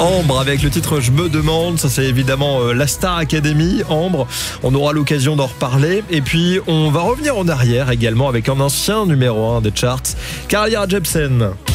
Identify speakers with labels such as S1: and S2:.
S1: Ambre avec le titre Je me demande, ça c'est évidemment la Star Academy, Ambre. On aura l'occasion d'en reparler. Et puis on va revenir en arrière également avec un ancien numéro 1 des charts, Carly Rae Jepsen.